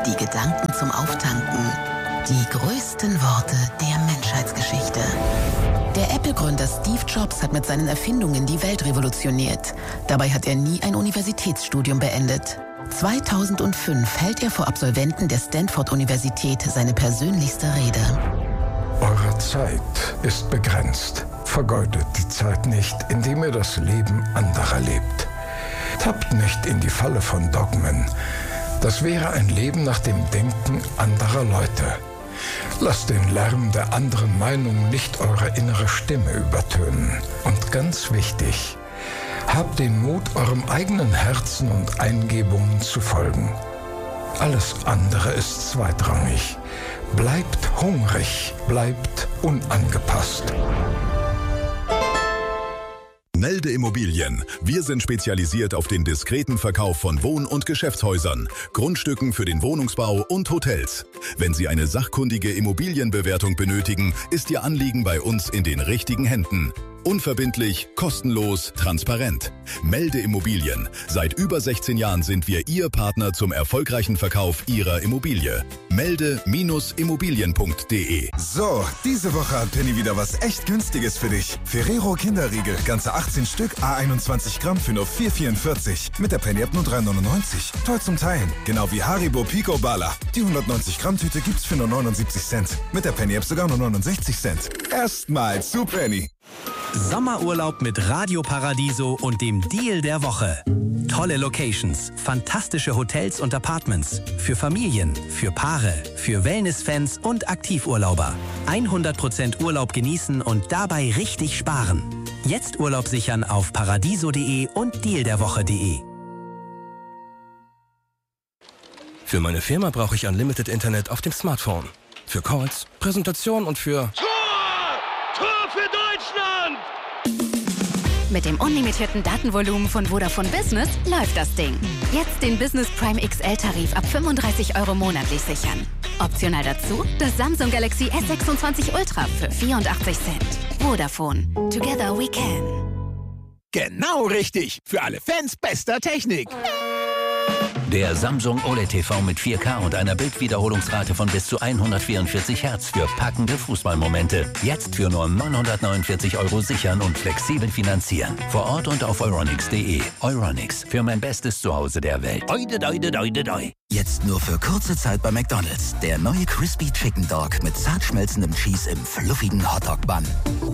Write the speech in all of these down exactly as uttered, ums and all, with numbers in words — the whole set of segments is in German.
die Gedanken zum Auftanken, die größten Worte der Menschheitsgeschichte. Der Apple-Gründer Steve Jobs hat mit seinen Erfindungen die Welt revolutioniert. Dabei hat er nie ein Universitätsstudium beendet. zweitausendfünf hält er vor Absolventen der Stanford-Universität seine persönlichste Rede. Eure Zeit ist begrenzt. Vergeudet die Zeit nicht, indem ihr das Leben anderer lebt. Tappt nicht in die Falle von Dogmen. Das wäre ein Leben nach dem Denken anderer Leute. Lasst den Lärm der anderen Meinung nicht eure innere Stimme übertönen. Und ganz wichtig, habt den Mut, eurem eigenen Herzen und Eingebungen zu folgen. Alles andere ist zweitrangig. Bleibt hungrig, bleibt unangepasst. Melde Immobilien. Wir sind spezialisiert auf den diskreten Verkauf von Wohn- und Geschäftshäusern, Grundstücken für den Wohnungsbau und Hotels. Wenn Sie eine sachkundige Immobilienbewertung benötigen, ist Ihr Anliegen bei uns in den richtigen Händen. Unverbindlich, kostenlos, transparent. Melde Immobilien. Seit über sechzehn Jahren sind wir Ihr Partner zum erfolgreichen Verkauf Ihrer Immobilie. Melde Immobilien punkt de. So, diese Woche hat Penny wieder was echt Günstiges für dich. Ferrero Kinderriegel, ganze achtzehn Stück, a einundzwanzig Gramm für nur vier vierundvierzig. Mit der Penny-App nur drei neunundneunzig. Toll zum Teilen. Genau wie Haribo Pico Bala. Die hundertneunzig Gramm Tüte gibt's für nur neunundsiebzig Cent. Mit der Penny-App sogar nur neunundsechzig Cent. Erstmal zu Penny. Sommerurlaub mit Radio Paradiso und dem Deal der Woche. Tolle Locations, fantastische Hotels und Apartments. Für Familien, für Paare, für Wellness-Fans und Aktivurlauber. hundert Prozent Urlaub genießen und dabei richtig sparen. Jetzt Urlaub sichern auf paradiso punkt de und deal der woche punkt de. Für meine Firma brauche ich Unlimited Internet auf dem Smartphone. Für Calls, Präsentationen und für... Tor! Tor für Deutschland! Mit dem unlimitierten Datenvolumen von Vodafone Business läuft das Ding. Jetzt den Business Prime X L-Tarif ab fünfunddreißig Euro monatlich sichern. Optional dazu das Samsung Galaxy S sechsundzwanzig Ultra für vierundachtzig Cent. Vodafone. Together we can. Genau richtig. Für alle Fans bester Technik. Der Samsung O L E D T V mit vier K und einer Bildwiederholungsrate von bis zu hundertvierundvierzig Hertz für packende Fußballmomente. Jetzt für nur neunhundertneunundvierzig Euro sichern und flexibel finanzieren. Vor Ort und auf euronics punkt de. Euronics, für mein bestes Zuhause der Welt. Oide, oide, oide, oide. Jetzt nur für kurze Zeit bei McDonald's. Der neue Crispy Chicken Dog mit zart schmelzendem Cheese im fluffigen Hotdog-Bun.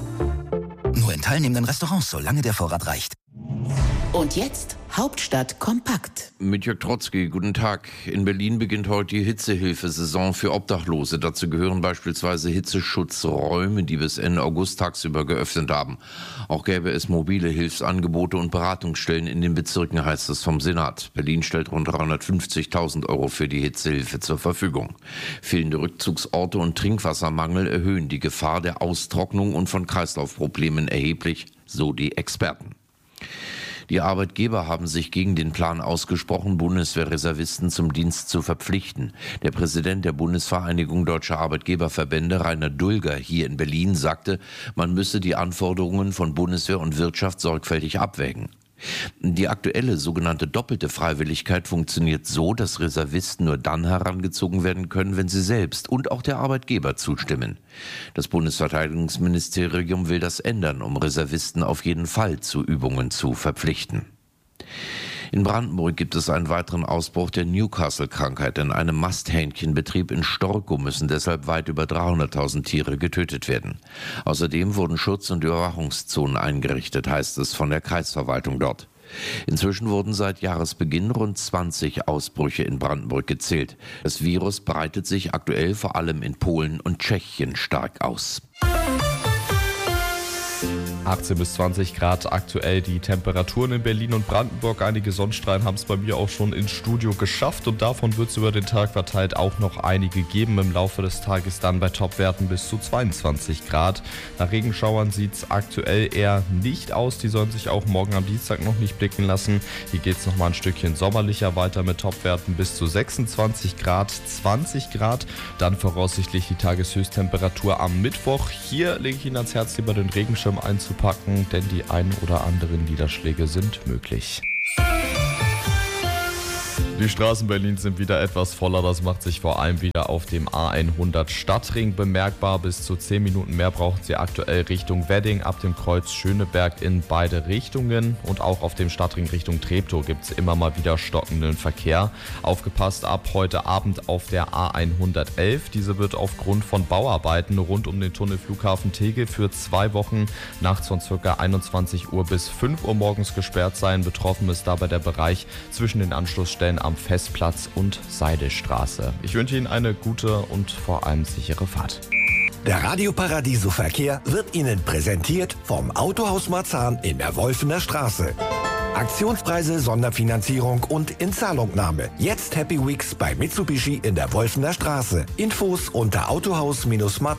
Nur in teilnehmenden Restaurants, solange der Vorrat reicht. Und jetzt Hauptstadt kompakt. Mit Jörg Trotzki, guten Tag. In Berlin beginnt heute die Hitzehilfesaison für Obdachlose. Dazu gehören beispielsweise Hitzeschutzräume, die bis Ende August tagsüber geöffnet haben. Auch gäbe es mobile Hilfsangebote und Beratungsstellen in den Bezirken, heißt es vom Senat. Berlin stellt rund dreihundertfünfzigtausend Euro für die Hitzehilfe zur Verfügung. Fehlende Rückzugsorte und Trinkwassermangel erhöhen die Gefahr der Austrocknung und von Kreislaufproblemen erheblich, so die Experten. Die Arbeitgeber haben sich gegen den Plan ausgesprochen, Bundeswehrreservisten zum Dienst zu verpflichten. Der Präsident der Bundesvereinigung Deutscher Arbeitgeberverbände, Rainer Dulger, hier in Berlin sagte, man müsse die Anforderungen von Bundeswehr und Wirtschaft sorgfältig abwägen. Die aktuelle sogenannte doppelte Freiwilligkeit funktioniert so, dass Reservisten nur dann herangezogen werden können, wenn sie selbst und auch der Arbeitgeber zustimmen. Das Bundesverteidigungsministerium will das ändern, um Reservisten auf jeden Fall zu Übungen zu verpflichten. In Brandenburg gibt es einen weiteren Ausbruch der Newcastle-Krankheit. In einem Masthähnchenbetrieb in Storkow müssen deshalb weit über dreihunderttausend Tiere getötet werden. Außerdem wurden Schutz- und Überwachungszonen eingerichtet, heißt es von der Kreisverwaltung dort. Inzwischen wurden seit Jahresbeginn rund zwanzig Ausbrüche in Brandenburg gezählt. Das Virus breitet sich aktuell vor allem in Polen und Tschechien stark aus. achtzehn bis zwanzig Grad aktuell die Temperaturen in Berlin und Brandenburg. Einige Sonnenstrahlen haben es bei mir auch schon ins Studio geschafft und davon wird es über den Tag verteilt auch noch einige geben. Im Laufe des Tages dann bei Topwerten bis zu zweiundzwanzig Grad. Nach Regenschauern sieht es aktuell eher nicht aus. Die sollen sich auch morgen am Dienstag noch nicht blicken lassen. Hier geht es nochmal ein Stückchen sommerlicher weiter mit Topwerten bis zu sechsundzwanzig Grad, zwanzig Grad. Dann voraussichtlich die Tageshöchsttemperatur am Mittwoch. Hier lege ich Ihnen ans Herz, lieber den Regenschirm einzupacken. Packen, denn die ein oder anderen Niederschläge sind möglich. Die Straßen Berlins sind wieder etwas voller. Das macht sich vor allem wieder auf dem A hundert Stadtring bemerkbar. Bis zu zehn Minuten mehr brauchen Sie aktuell Richtung Wedding ab dem Kreuz Schöneberg in beide Richtungen. Und auch auf dem Stadtring Richtung Treptow gibt es immer mal wieder stockenden Verkehr. Aufgepasst ab heute Abend auf der A hundertelf. Diese wird aufgrund von Bauarbeiten rund um den Tunnel Flughafen Tegel für zwei Wochen nachts von ca. einundzwanzig Uhr bis fünf Uhr morgens gesperrt sein. Betroffen ist dabei der Bereich zwischen den Anschlussstellen am Festplatz und Seidelstraße. Ich wünsche Ihnen eine gute und vor allem sichere Fahrt. Der Radio Paradiso Verkehr wird Ihnen präsentiert vom Autohaus Marzahn in der Wolfener Straße. Aktionspreise, Sonderfinanzierung und Inzahlungnahme. Jetzt Happy Weeks bei Mitsubishi in der Wolfener Straße. Infos unter autohaus Bindestrich